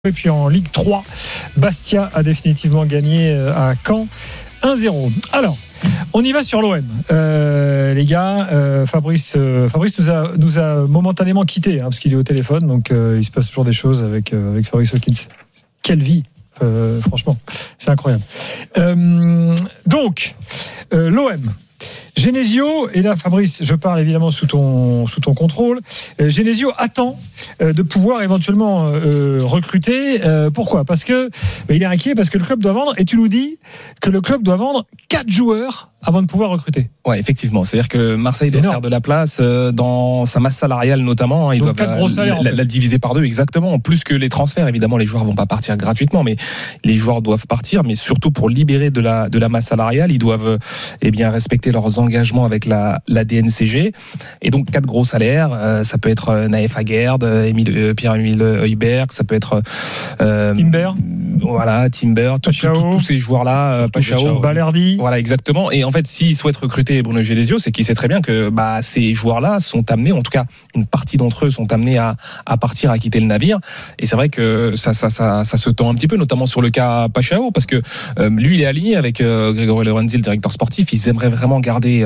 Et puis en Ligue 3, Bastia a définitivement gagné à Caen 1-0. Alors, on y va sur l'OM. Les gars, Fabrice nous a momentanément quittés parce qu'il est au téléphone, donc il se passe toujours des choses avec Fabrice Hawkins. Quelle vie, franchement, c'est incroyable. Donc, l'OM. Genesio, et là Fabrice, je parle évidemment sous ton contrôle. Genesio attend de pouvoir éventuellement recruter. Pourquoi ? Parce que il est inquiet parce que le club doit vendre, et tu nous dis que le club doit vendre 4 joueurs avant de pouvoir recruter. Ouais, effectivement. C'est-à-dire que Marseille doit faire de la place dans sa masse salariale notamment. Ils doivent la diviser par deux, exactement. Plus que les transferts, évidemment, les joueurs vont pas partir gratuitement, mais les joueurs doivent partir. Mais surtout pour libérer de la masse salariale, ils doivent respecter leurs engagements avec la DNCG. Et donc 4 gros salaires. Ça peut être Naef Aguerd, Pierre-Emile Heuberg, ça peut être Timber. Voilà, Timber, tous ces joueurs-là, Pachao, Balerdi. Voilà, exactement. Et en fait, s'il souhaite recruter Bruno Genesio, c'est qu'il sait très bien que ces joueurs-là sont amenés, en tout cas une partie d'entre eux sont amenés à partir, à quitter le navire. Et c'est vrai que ça se tend un petit peu, notamment sur le cas Pachao, parce que lui, il est aligné avec Grégory Lorenzi, le directeur sportif. Ils aimeraient vraiment garder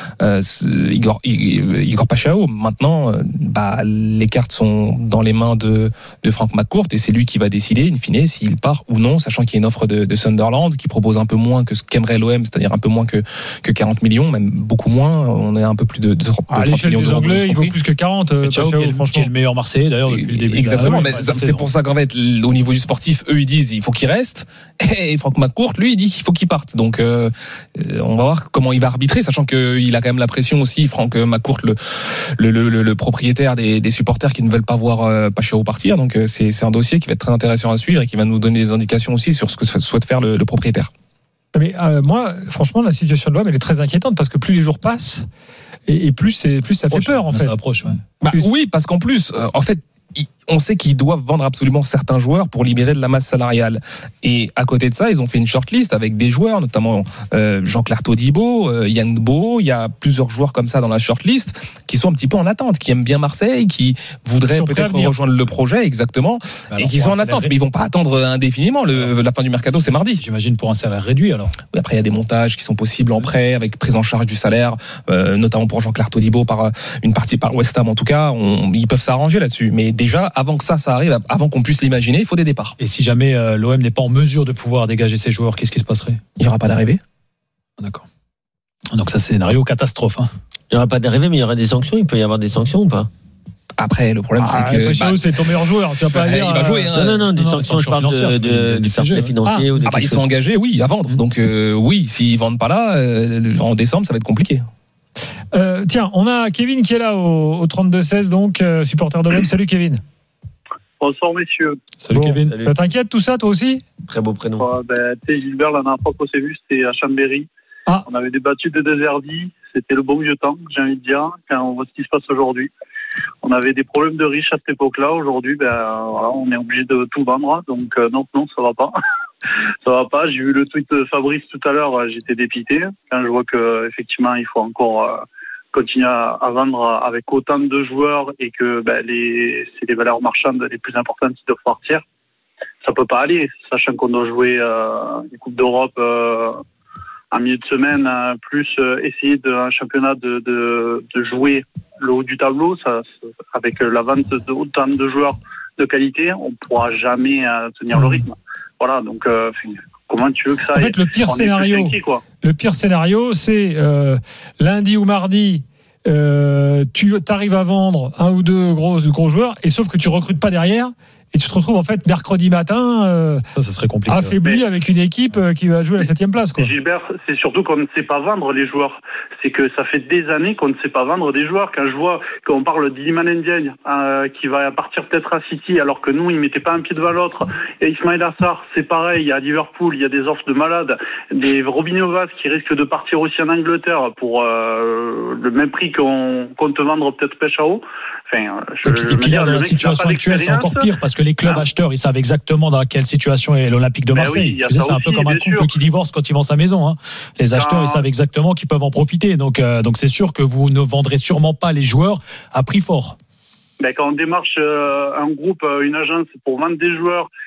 Igor Pachao. Maintenant, les cartes sont dans les mains de Frank McCourt, et c'est lui qui va décider, in fine, s'il part ou non, sachant qu'il y a une offre de Sunderland qui propose un peu moins que ce qu'aimerait l'OM, c'est-à-dire un peu moins que 40 millions, même beaucoup moins. On est un peu plus de 30 millions d'euros. À l'échelle des Anglais, il vaut plus que 40. Pachao, qui est le meilleur Marseillais d'ailleurs depuis le début. Exactement, mais c'est pour ça qu'en fait, au niveau du sportif, eux ils disent il faut qu'il reste, et Franck McCourt, lui, il dit qu'il faut qu'il parte. Donc on va voir comment il va arbitrer, sachant qu'il a quand même la pression aussi, Franck McCourt, le propriétaire des supporters qui ne veulent pas voir Pachao partir. Donc c'est un dossier qui va être très intéressant à suivre et qui va nous donner des indications aussi sur ce que souhaite faire le propriétaire. Mais moi, franchement, la situation de l'OM, elle est très inquiétante parce que plus les jours passent et plus ça fait peur en fait. Ça approche, ouais. Oui, parce qu'en plus, en fait, on sait qu'ils doivent vendre absolument certains joueurs pour libérer de la masse salariale. Et à côté de ça, ils ont fait une shortlist avec des joueurs, notamment Jean-Claire Todibo, Yann Bo. Il y a plusieurs joueurs comme ça dans la shortlist qui sont un petit peu en attente, qui aiment bien Marseille, qui voudraient peut-être rejoindre le projet, exactement, et qui sont en attente. Mais ils vont pas attendre indéfiniment. La fin du mercato, c'est mardi. J'imagine pour un salaire réduit alors. Oui, après, il y a des montages qui sont possibles en prêt, avec prise en charge du salaire, notamment pour Jean-Claire Todibo, par une partie par West Ham en tout cas. Ils peuvent s'arranger là-dessus. Mais déjà, avant que ça arrive, avant qu'on puisse l'imaginer, il faut des départs. Et si jamais l'OM n'est pas en mesure de pouvoir dégager ses joueurs, qu'est-ce qui se passerait ? Il n'y aura pas d'arrivée. D'accord. Donc ça, c'est scénario catastrophe. Il n'y aura pas d'arrivée, mais il y aura des sanctions. Il peut y avoir des sanctions ou pas ? Après, le problème, c'est que Pachao, c'est ton meilleur joueur. Tu vas pas dire. Il va jouer. Non, des sanctions. Je parle du fair play financier ou de. Ils sont engagés, oui, à vendre. Donc oui, s'ils vendent pas là, en décembre, ça va être compliqué. Tiens, on a Kevin qui est là au 32-16, donc supporter de l'OM. Salut Kevin. Bonsoir messieurs. Salut Kevin. Ça t'inquiète tout ça, toi aussi ? Très beau prénom. Tu sais, Gilbert, la dernière fois qu'on s'est vu, c'était à Chambéry. On avait débattu de Deserdi. C'était le bon vieux temps, j'ai envie de dire, quand on voit ce qui se passe aujourd'hui. On avait des problèmes de riches à cette époque-là. Aujourd'hui, on est obligé de tout vendre. Donc non, ça va pas. Ça va pas. J'ai vu le tweet de Fabrice tout à l'heure. J'étais dépité quand je vois que effectivement, il faut encore continuer à vendre avec autant de joueurs et que c'est les valeurs marchandes les plus importantes qui doivent partir. Ça peut pas aller, sachant qu'on doit jouer une Coupe d'Europe en milieu de semaine, plus essayer d'un championnat de jouer le haut du tableau. Ça, avec la vente d'autant de joueurs de qualité, on pourra jamais tenir le rythme. Voilà, donc comment tu veux que ça aille ? En fait, le pire scénario, c'est lundi ou mardi, tu arrives à vendre un ou deux gros joueurs, et sauf que tu recrutes pas derrière. Et tu te retrouves en fait mercredi matin ça serait compliqué, affaibli avec une équipe qui va jouer la 7e place, quoi. Gilbert, c'est surtout qu'on ne sait pas vendre les joueurs. C'est que ça fait des années qu'on ne sait pas vendre des joueurs. Quand je vois qu'on parle d'Iliman Ndiaye qui va partir peut-être à City alors que nous, il mettait pas un pied devant l'autre. Et Ismaïla Sarr, c'est pareil. À Liverpool, il y a des offres de malades. Des Robinho Vaz qui risquent de partir aussi en Angleterre pour le même prix qu'on compte vendre peut-être Pachao. Enfin, et puis là, dans la situation actuelle, c'est encore pire parce que les clubs acheteurs, ils savent exactement dans quelle situation est l'Olympique de Marseille. Oui, c'est un peu comme un couple qui divorce quand il vend sa maison. Les acheteurs, ils savent exactement qu'ils peuvent en profiter. Donc c'est sûr que vous ne vendrez sûrement pas les joueurs à prix fort. Quand on démarche un groupe, une agence pour vendre des joueurs